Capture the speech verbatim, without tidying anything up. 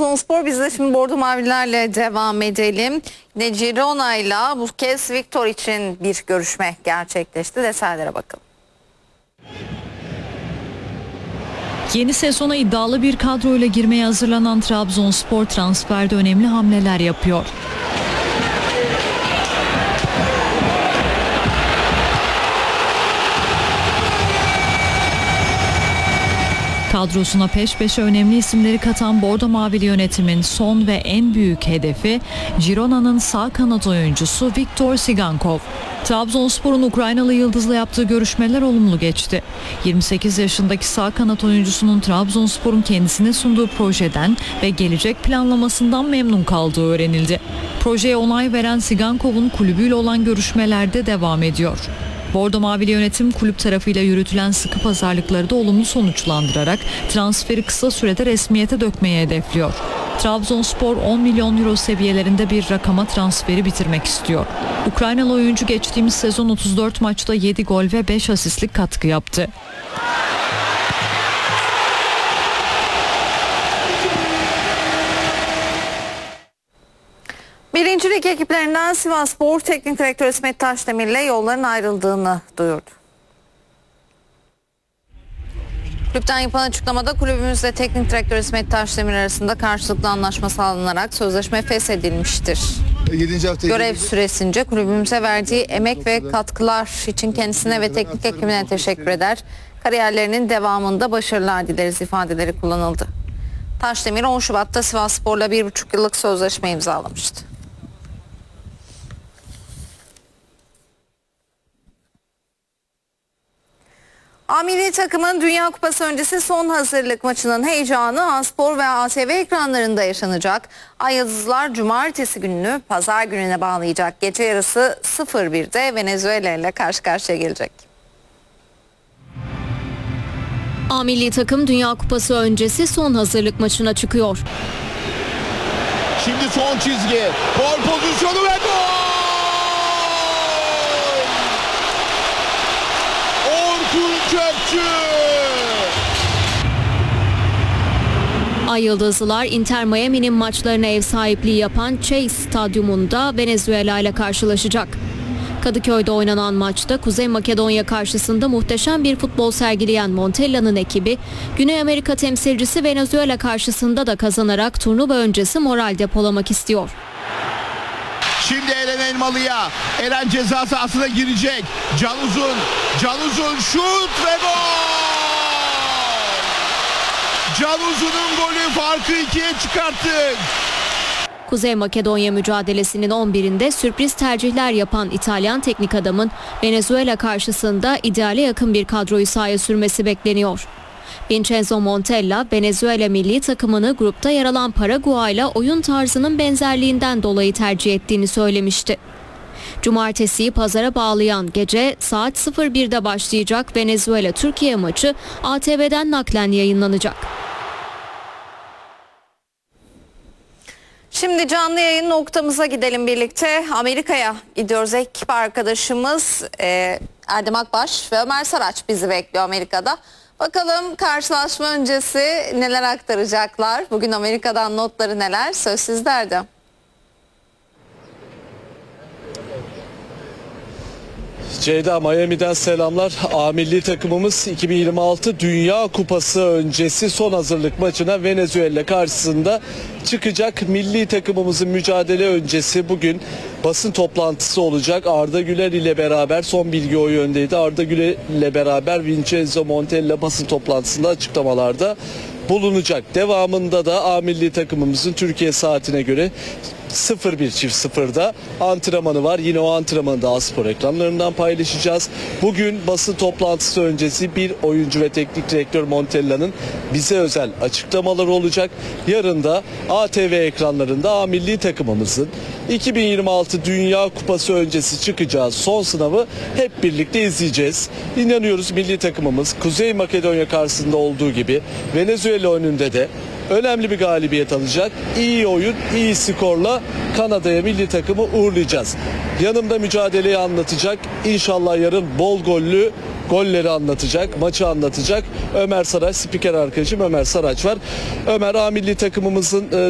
Trabzonspor. Biz de şimdi Bordo Mavilerle devam edelim. Yine Girona'yla bu kez Victor için bir görüşme gerçekleşti. Detaylara bakalım. Yeni sezona iddialı bir kadroyla girmeye hazırlanan Trabzonspor transferde önemli hamleler yapıyor. Kadrosuna peş peşe önemli isimleri katan Bordo Mavili yönetimin son ve en büyük hedefi Girona'nın sağ kanat oyuncusu Viktor Sigankov. Trabzonspor'un Ukraynalı yıldızla yaptığı görüşmeler olumlu geçti. yirmi sekiz yaşındaki sağ kanat oyuncusunun Trabzonspor'un kendisine sunduğu projeden ve gelecek planlamasından memnun kaldığı öğrenildi. Projeye onay veren Sigankov'un kulübüyle olan görüşmelerde devam ediyor. Bordo Mavili yönetim kulüp tarafıyla yürütülen sıkı pazarlıkları da olumlu sonuçlandırarak transferi kısa sürede resmiyete dökmeyi hedefliyor. Trabzonspor on milyon euro seviyelerinde bir rakama transferi bitirmek istiyor. Ukraynalı oyuncu geçtiğimiz sezon otuz dört maçta yedi gol ve beş asistlik katkı yaptı. Birinci Lig ekiplerinden Sivasspor Teknik Direktörü İsmet Taşdemir ile yolların ayrıldığını duyurdu. Kulüpten yapılan açıklamada kulübümüzle Teknik Direktör İsmet Taşdemir arasında karşılıklı anlaşma sağlanarak sözleşme feshedilmiştir. Görev süresince kulübümüze verdiği emek ve katkılar için kendisine ve teknik ekibine teşekkür eder. Kariyerlerinin devamında başarılar dileriz ifadeleri kullanıldı. Taşdemir on Şubat'ta Sivasspor'la bir buçuk yıllık sözleşme imzalamıştı. A milli takımın Dünya Kupası öncesi son hazırlık maçının heyecanı A-Spor ve A T V ekranlarında yaşanacak. Ay Yıldızlar cumartesi gününü pazar gününe bağlayacak. Gece yarısı sıfır birde Venezuela ile karşı karşıya gelecek. A milli takım Dünya Kupası öncesi son hazırlık maçına çıkıyor. Şimdi son çizgi. Gol pozisyonu ve gol! Orkun Kökçü! Ay Yıldızlılar Inter Miami'nin maçlarına ev sahipliği yapan Chase Stadyumunda Venezuela ile karşılaşacak. Kadıköy'de oynanan maçta Kuzey Makedonya karşısında muhteşem bir futbol sergileyen Montella'nın ekibi, Güney Amerika temsilcisi Venezuela karşısında da kazanarak turnuva öncesi moral depolamak istiyor. Şimdi Eren Elmalı'ya, Eren ceza sahasına girecek. Can Uzun, Can Uzun şut ve gol! Can Uzun'un golü farkı ikiye çıkarttı. Kuzey Makedonya mücadelesinin on birinde sürpriz tercihler yapan İtalyan teknik adamın Venezuela karşısında ideale yakın bir kadroyu sahaya sürmesi bekleniyor. Vincenzo Montella, Venezuela milli takımını grupta yer alan Paraguay'la oyun tarzının benzerliğinden dolayı tercih ettiğini söylemişti. Cumartesiyi pazara bağlayan gece saat sıfır birde başlayacak Venezuela-Türkiye maçı A T V'den naklen yayınlanacak. Şimdi canlı yayın noktamıza gidelim birlikte. Amerika'ya gidiyoruz. Ekip arkadaşımız e, Erdem Akbaş ve Ömer Saraç bizi bekliyor Amerika'da. Bakalım karşılaşma öncesi neler aktaracaklar? Bugün Amerika'dan notları neler? Söz sizde Erdem. Ceyda, Miami'den selamlar. A milli takımımız iki bin yirmi altı Dünya Kupası öncesi son hazırlık maçına Venezuela karşısında çıkacak. Milli takımımızın mücadele öncesi bugün basın toplantısı olacak. Arda Güler ile beraber son bilgi o yöndeydi. Arda Güler ile beraber Vincenzo Montella basın toplantısında açıklamalarda bulunacak. Devamında da A milli takımımızın Türkiye saatine göre sıfır bir çift sıfırda antrenmanı var. Yine o antrenmanı da A-Spor ekranlarından paylaşacağız. Bugün basın toplantısı öncesi bir oyuncu ve teknik direktör Montella'nın bize özel açıklamaları olacak. Yarın da A T V ekranlarında A milli takımımızın iki bin yirmi altı Dünya Kupası öncesi çıkacağı son sınavı hep birlikte izleyeceğiz. İnanıyoruz milli takımımız Kuzey Makedonya karşısında olduğu gibi Venezuela önünde de önemli bir galibiyet alacak. İyi oyun, iyi skorla Kanada'ya milli takımı uğurlayacağız. Yanımda mücadeleyi anlatacak. İnşallah yarın bol gollü golleri anlatacak, maçı anlatacak. Ömer Saraç, spiker arkadaşım Ömer Saraç var. Ömer, A milli takımımızın